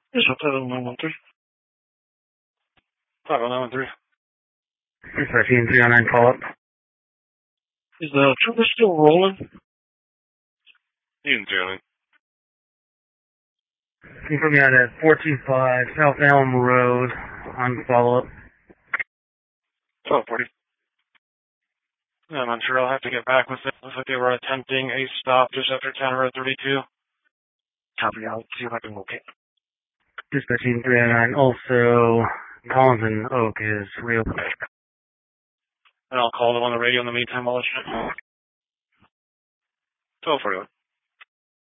This Hotel 913. 50913. 309 call-up. Is the trooper still rolling? Ian Johnny. Confirm you at 425 South Elm Road on follow-up. 1240. I'm unsure. I'll have to get back with it. Looks like they were attempting a stop just after Town Road 32. Copy, I'll see if I can locate. Dispatching 309. Also, Collins and Oak is reopened. And I'll call them on the radio in the meantime. I'll let you know. 1241.